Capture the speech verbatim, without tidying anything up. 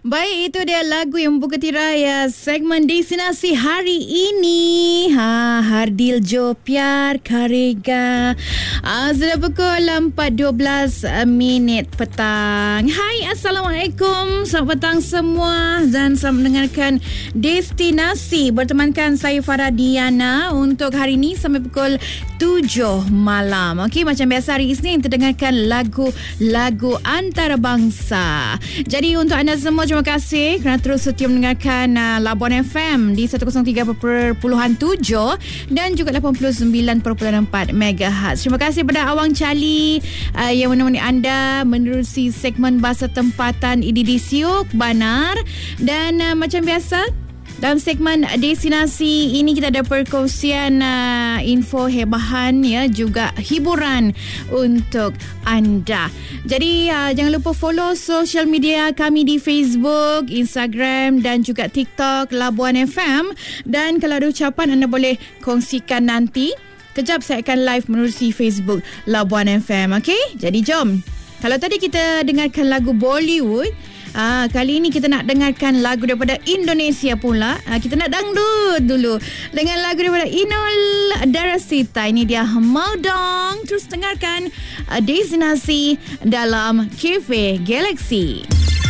Baik, itu dia lagu yang membuka tirai ya, segmen destinasi hari ini. Ha, Hardil Jo Pyar Karega. Ah, sudah pukul empat dua belas minit petang. Hai, Assalamualaikum. Selamat petang semua dan selamat mendengarkan Destinasi. Bertemankan saya Farah Diana untuk hari ini sampai pukul tujuh malam. Okey, macam biasa hari Isnin terdengarkan lagu-lagu antarabangsa. Jadi untuk anda semua, terima kasih kerana terus setia mendengarkan uh, Labuan F M di seratus tiga perpuluhan tujuh dan juga lapan puluh sembilan perpuluhan empat megahertz. Terima kasih kepada Awang Cali uh, yang menemani anda menerusi segmen bahasa tempatan I D D Siuk Banar. Dan uh, macam biasa, dalam segmen destinasi ini kita ada perkongsian uh, info hebahan ya, juga hiburan untuk anda. Jadi uh, jangan lupa follow social media kami di Facebook, Instagram dan juga TikTok Labuan F M. Dan kalau ada ucapan, anda boleh kongsikan nanti. Kejap saya akan live menerusi Facebook Labuan F M. Okey? Jadi jom. Kalau tadi kita dengarkan lagu Bollywood, Ah, kali ini kita nak dengarkan lagu daripada Indonesia pula. Ah, kita nak dangdut dulu dengan lagu daripada Inul Daratista. Ini dia Mau Dong. Terus dengarkan uh, Destinasi dalam Cafe Galaxy.